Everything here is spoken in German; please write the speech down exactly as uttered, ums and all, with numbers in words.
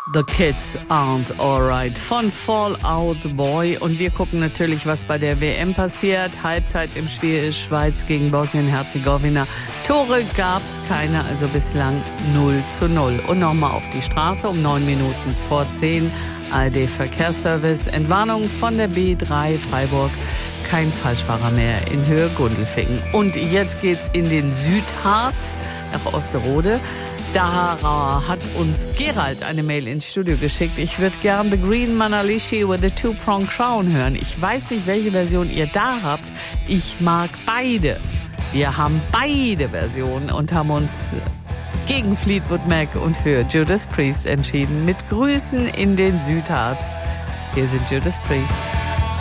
The Kids Aren't Alright von Fall Out Boy. Und wir gucken natürlich, was bei der W M passiert. Halbzeit im Spiel Schweiz gegen Bosnien-Herzegowina. Tore gab's keine, also bislang null zu null. Und nochmal auf die Straße um neun Minuten vor zehn. A R D-Verkehrsservice. Entwarnung von der B drei Freiburg. Kein Falschfahrer mehr in Höhe Gundelfingen. Und jetzt geht's in den Südharz nach Osterode. Da hat uns Gerald eine Mail ins Studio geschickt. Ich würde gern The Green Manalishi with a Two-Prong Crown hören. Ich weiß nicht, welche Version ihr da habt. Ich mag beide. Wir haben beide Versionen und haben uns gegen Fleetwood Mac und für Judas Priest entschieden. Mit Grüßen in den Südharz. Hier sind Judas Priest.